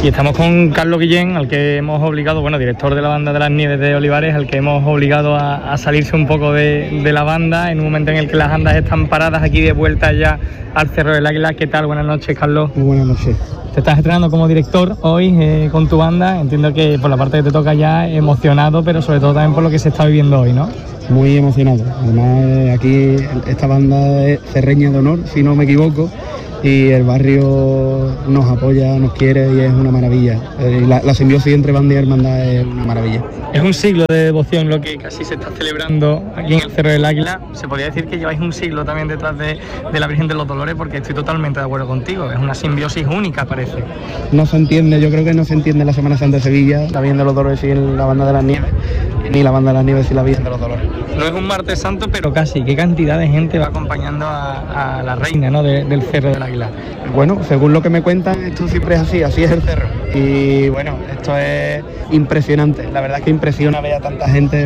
Y estamos con Carlos Guillén, al que hemos obligado, bueno, director de la banda de las Nieves de Olivares, al que hemos obligado a salirse un poco de la banda en un momento en el que las andas están paradas aquí de vuelta ya al Cerro del Águila. ¿Qué tal? Buenas noches, Carlos. Muy buenas noches. Te estás estrenando como director hoy con tu banda. Entiendo que por la parte que te toca ya emocionado, pero sobre todo también por lo que se está viviendo hoy, ¿no? Muy emocionado. Además, aquí esta banda es cerreña de honor, si no me equivoco, y el barrio nos apoya, nos quiere y es una maravilla. La simbiosis entre banda y hermandad es una maravilla. Es un siglo de devoción lo que casi se está celebrando aquí en el Cerro del Águila. Se podría decir que lleváis un siglo también detrás de la Virgen de los Dolores, porque estoy totalmente de acuerdo contigo. Es una simbiosis única, parece. No se entiende, yo creo que no se entiende la Semana Santa de Sevilla, la Virgen de los Dolores sin la banda de las Nieves, ni la banda de las Nieves sin la Virgen de los Dolores. No es un martes santo, pero casi. ¿Qué cantidad de gente va acompañando a la reina, ¿no?, del Cerro del Águila? Bueno, según lo que me cuentan, esto siempre es así es el cerro. Y bueno, esto es impresionante. La verdad es que impresiona ver a tanta gente,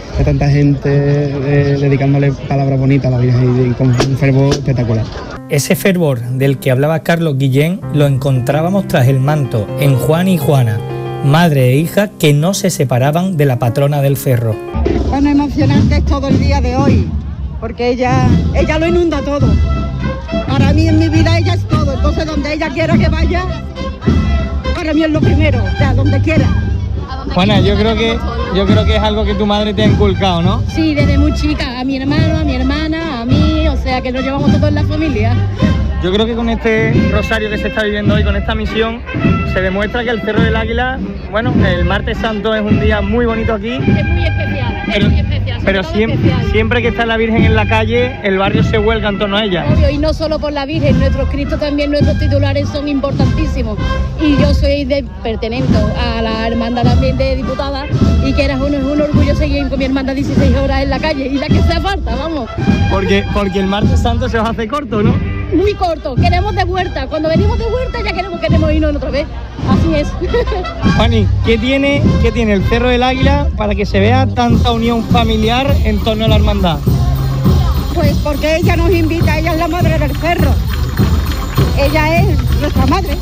dedicándole palabras bonitas a la Virgen y con un fervor espectacular. Ese fervor del que hablaba Carlos Guillén lo encontrábamos tras el manto en Juan y Juana, madre e hija que no se separaban de la patrona del cerro. Bueno, emocionante es todo el día de hoy, porque ella lo inunda todo. Para mí en mi vida ella es todo, entonces donde ella quiera que vaya, para mí es lo primero, o sea, donde quiera. Juana, yo creo que es algo que tu madre te ha inculcado, ¿no? Sí, desde muy chica, a mi hermano, a mi hermana, a mí, o sea que nos llevamos todos en la familia. Yo creo que con este rosario que se está viviendo hoy, con esta misión, se demuestra que el Cerro del Águila, bueno, el martes santo es un día muy bonito aquí. Es muy especial, pero siempre que está la Virgen en la calle, el barrio se vuelca en torno a ella. Obvio, y no solo por la Virgen, nuestros Cristos también, nuestros titulares son importantísimos. Y yo soy pertenezco a la hermandad también de diputadas, y que es un orgullo seguir con mi hermandad 16 horas en la calle, y la que sea falta, vamos. Porque el martes santo se os hace corto, ¿no? Muy corto, queremos de vuelta. Cuando venimos de vuelta ya queremos irnos otra vez. Así es. Juani, ¿qué tiene el Cerro del Águila para que se vea tanta unión familiar en torno a la hermandad? Pues porque ella nos invita, ella es la madre del cerro. Ella es nuestra madre.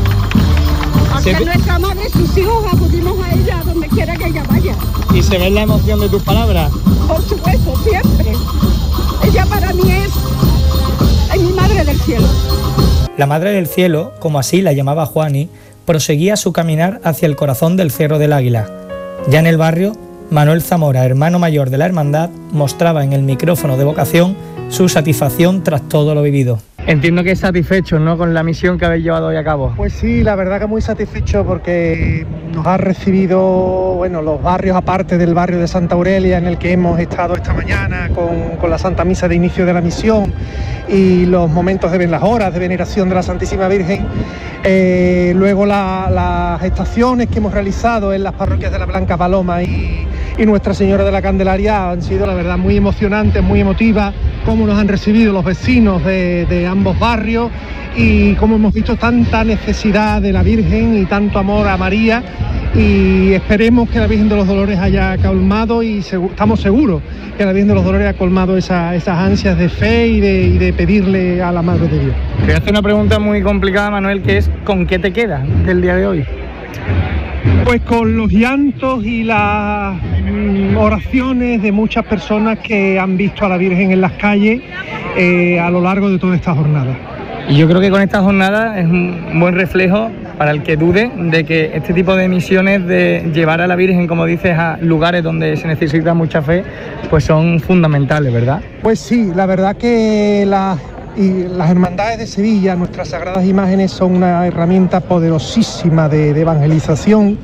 Porque nuestra madre, sus hijos, acudimos a ella donde quiera que ella vaya. ¿Y se ve la emoción de tus palabras? Por supuesto, siempre. Ella para mí es mi madre del cielo. La madre del cielo, como así la llamaba Juani, proseguía su caminar hacia el corazón del Cerro del Águila. Ya en el barrio, Manuel Zamora, hermano mayor de la hermandad, mostraba en el micrófono de vocación su satisfacción tras todo lo vivido. Entiendo que es satisfecho, ¿no?, con la misión que habéis llevado hoy a cabo. Pues sí, la verdad que muy satisfecho porque nos ha recibido, bueno, los barrios, aparte del barrio de Santa Aurelia en el que hemos estado esta mañana con la Santa Misa de inicio de la misión y los momentos de las horas de veneración de la Santísima Virgen. Luego las estaciones que hemos realizado en las parroquias de la Blanca Paloma y Nuestra Señora de la Candelaria han sido, la verdad, muy emocionantes, muy emotivas, cómo nos han recibido los vecinos de ambos barrios y cómo hemos visto tanta necesidad de la Virgen y tanto amor a María, y esperemos que la Virgen de los Dolores haya colmado, y estamos seguros que la Virgen de los Dolores ha colmado esas ansias de fe y de pedirle a la Madre de Dios. Te voy a hacer una pregunta muy complicada, Manuel, que es ¿con qué te quedas del día de hoy? Pues con los llantos y las oraciones de muchas personas que han visto a la Virgen en las calles a lo largo de toda esta jornada. Y yo creo que con esta jornada es un buen reflejo para el que dude de que este tipo de misiones de llevar a la Virgen, como dices, a lugares donde se necesita mucha fe, pues son fundamentales, ¿verdad? Pues sí, la verdad que las hermandades de Sevilla, nuestras sagradas imágenes, son una herramienta poderosísima de evangelización,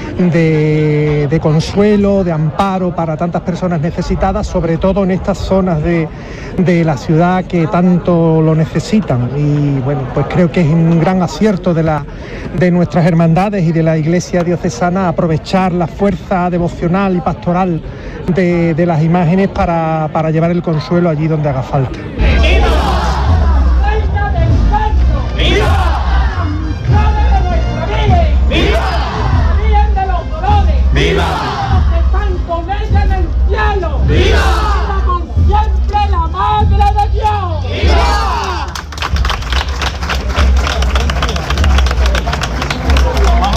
de consuelo, de amparo para tantas personas necesitadas, sobre todo en estas zonas de la ciudad que tanto lo necesitan. Y bueno, pues creo que es un gran acierto de nuestras hermandades y de la Iglesia diocesana aprovechar la fuerza devocional y pastoral de las imágenes para llevar el consuelo allí donde haga falta. ¡Viva! ¡Están con ella en el cielo! ¡Viva! ¡Por siempre la Madre de Dios! ¡Viva!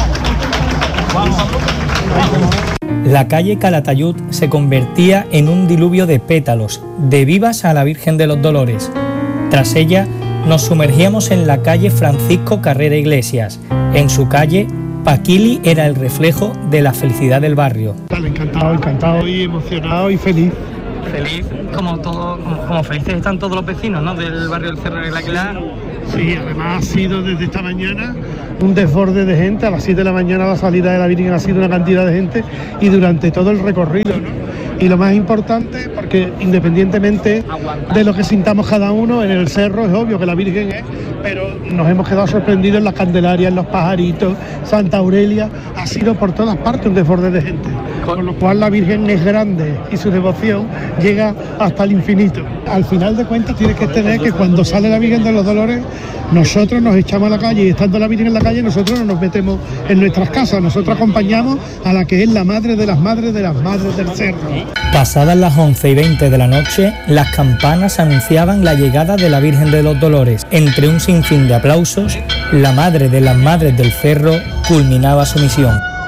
La calle Calatayud se convertía en un diluvio de pétalos, de vivas a la Virgen de los Dolores. Tras ella, nos sumergíamos en la calle Francisco Carrera Iglesias. En su calle, Paquili era el reflejo de la felicidad del barrio. Encantado y emocionado y feliz. Feliz, como felices están todos los vecinos, ¿no?, del barrio del Cerro del Águila. Sí, además ha sido desde esta mañana un desborde de gente. A las 7 de la mañana la salida de la Virgen ha sido una cantidad de gente y durante todo el recorrido, ¿no? Y lo más importante, porque independientemente de lo que sintamos cada uno, en el cerro es obvio que la Virgen es, pero nos hemos quedado sorprendidos en las Candelarias, en los Pajaritos, Santa Aurelia, ha sido por todas partes un desborde de gente. Con lo cual la Virgen es grande y su devoción llega hasta el infinito. Al final de cuentas tienes que tener que cuando sale la Virgen de los Dolores, nosotros nos echamos a la calle y estando la Virgen en la calle, nosotros no nos metemos en nuestras casas, nosotros acompañamos a la que es la madre de las madres de las madres del cerro. Pasadas las 11:20 de la noche, las campanas anunciaban la llegada de la Virgen de los Dolores. Entre un sinfín de aplausos, la madre de las madres del cerro culminaba su misión.